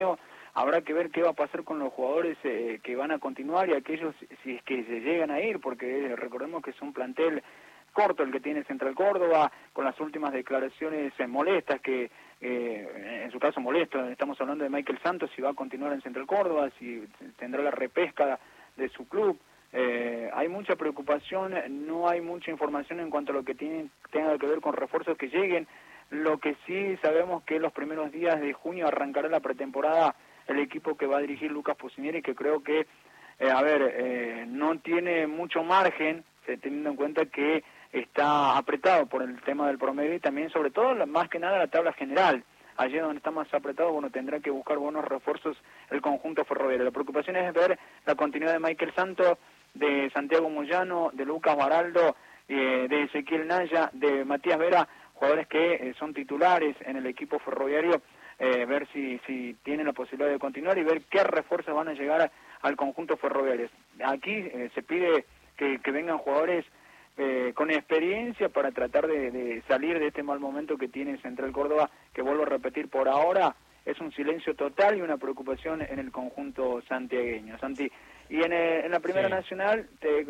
Habrá que ver qué va a pasar con los jugadores que van a continuar y aquellos si es que se llegan a ir, porque recordemos que es un plantel corto el que tiene Central Córdoba, con las últimas declaraciones molestas que, en su caso molesto, estamos hablando de Michael Santos, si va a continuar en Central Córdoba, si tendrá la repesca de su club. Hay mucha preocupación, no hay mucha información en cuanto a lo que tenga que ver con refuerzos que lleguen. Lo que sí sabemos que los primeros días de junio arrancará la pretemporada el equipo que va a dirigir Lucas Pusineri, que creo que, no tiene mucho margen, teniendo en cuenta que está apretado por el tema del promedio y también, sobre todo, más que nada, la tabla general. Allí donde está más apretado, bueno, tendrá que buscar buenos refuerzos el conjunto ferroviario. La preocupación es ver la continuidad de Michael Santos, de Santiago Moyano, de Lucas Baraldo, de Ezequiel Naya, de Matías Vera, jugadores que son titulares en el equipo ferroviario, ver si tienen la posibilidad de continuar y ver qué refuerzos van a llegar al conjunto ferroviario. Aquí se pide que vengan jugadores con experiencia para tratar de salir de este mal momento que tiene Central Córdoba, que vuelvo a repetir, por ahora es un silencio total y una preocupación en el conjunto santiagueño. Santi, y en la Primera Nacional,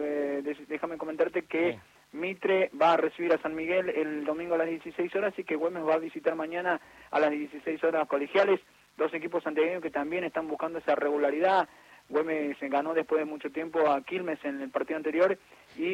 déjame comentarte que Mitre va a recibir a San Miguel el domingo a las 16 horas y que Güemes va a visitar mañana a las 16 horas Colegiales, dos equipos santiagueños que también están buscando esa regularidad. Güemes ganó después de mucho tiempo a Quilmes en el partido anterior y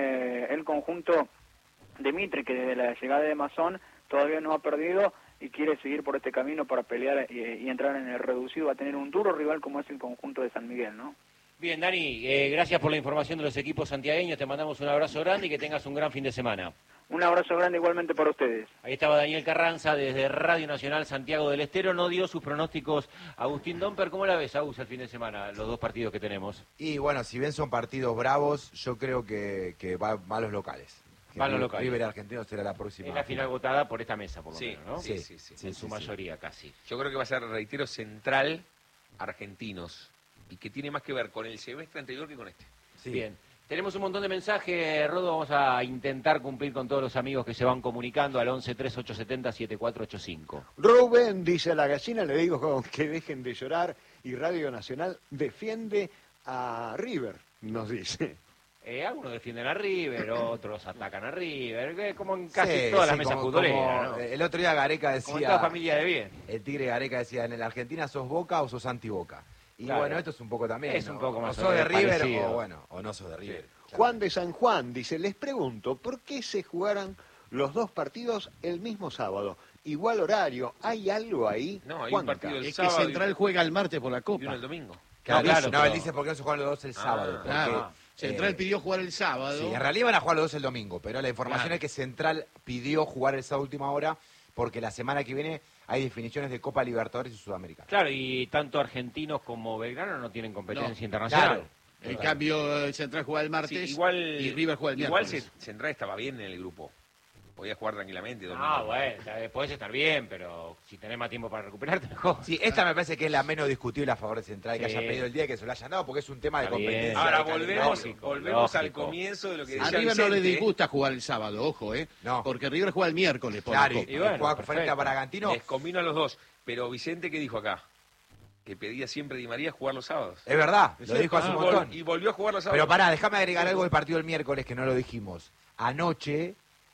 el conjunto de Mitre, que desde la llegada de Mazón todavía no ha perdido y quiere seguir por este camino para pelear y entrar en el reducido, va a tener un duro rival como es el conjunto de San Miguel, ¿no? Bien, Dani, gracias por la información de los equipos santiagueños, te mandamos un abrazo grande y que tengas un gran fin de semana. Un abrazo grande igualmente para ustedes. Ahí estaba Daniel Carranza desde Radio Nacional Santiago del Estero, no dio sus pronósticos Agustín Domper. ¿Cómo la ves, Agus, el fin de semana, los dos partidos que tenemos? Y bueno, si bien son partidos bravos, yo creo que van los locales. Van los locales. River Argentino será la próxima. Es la final votada por esta mesa, por lo menos, ¿no? Sí. En su mayoría, casi. Yo creo que va a ser, reitero, Central Argentinos. Y que tiene más que ver con el semestre anterior que con este. Sí. Bien. Tenemos un montón de mensajes, Rodo, vamos a intentar cumplir con todos los amigos que se van comunicando al 11 3870 7485. Rubén dice: a la gallina le digo que dejen de llorar y Radio Nacional defiende a River, nos dice. Algunos defienden a River, otros atacan a River, como en casi todas las mesas futboleras, ¿no? El otro día Gareca decía... Como en toda familia de bien. El Tigre Gareca decía, en la Argentina sos Boca o sos anti-Boca. Y claro, bueno, esto es un poco también, es, ¿no?, un poco más o sos de River parecido. o no sos de River. Sí. Claro. Juan de San Juan dice: les pregunto, ¿por qué se jugaran los dos partidos el mismo sábado? Igual horario, ¿hay algo ahí? No, hay un partido el es sábado. Que Central juega el martes por la Copa. Y uno el domingo. Claro, no, él dice por qué no se juegan los dos el sábado. Claro. Central pidió jugar el sábado. Sí, en realidad van a jugar los dos el domingo, pero la información es que Central pidió jugar el sábado a última hora porque la semana que viene hay definiciones de Copa Libertadores y Sudamericana. Claro, y tanto argentinos como Belgrano no tienen competencia internacional. Claro. En cambio, Central juega el martes y River juega el miércoles. Igual Central estaba bien en el grupo. Podía jugar tranquilamente. Bueno, podés estar bien, pero si tenés más tiempo para recuperarte, mejor. Sí, esta me parece que es la menos discutible a favor de Central, que hayan pedido el día y que se lo hayan dado, porque es un tema de competencia. Ahora volvemos al comienzo de lo que decía a River Vicente. no le disgusta jugar el sábado, ojo, No. porque River juega el miércoles. Claro, y bueno, juega frente a Bragantino. Les combino a los dos. Pero Vicente, ¿qué dijo acá? Que pedía siempre Di María jugar los sábados. Es verdad, lo dijo hace un montón. Y volvió a jugar los sábados. Pero pará, déjame agregar algo del partido del miércoles que no lo dijimos. Anoche,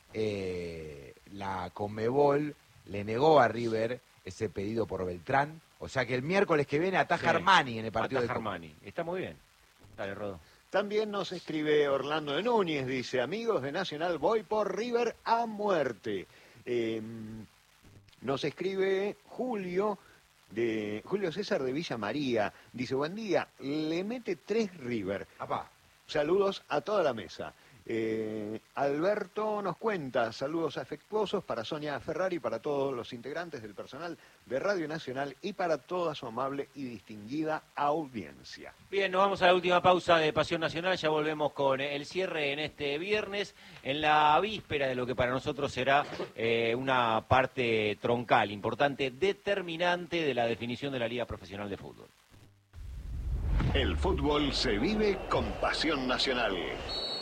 la Conmebol le negó a River ese pedido por Beltrán. O sea que el miércoles que viene ataja Armani en el partido de Armani. Está muy bien. Dale, Rodo. También nos escribe Orlando de Núñez, dice: amigos de Nacional, voy por River a muerte. Nos escribe Julio César de Villa María, dice: buen día, le mete 3 River. Apá. Saludos a toda la mesa. Alberto nos cuenta: saludos afectuosos para Sonia Ferrari, para todos los integrantes del personal de Radio Nacional y para toda su amable y distinguida audiencia. Bien, nos vamos a la última pausa de Pasión Nacional, ya volvemos con el cierre en este viernes, en la víspera de lo que para nosotros será una parte troncal, importante, determinante de la definición de la Liga Profesional de Fútbol. El fútbol se vive con Pasión Nacional.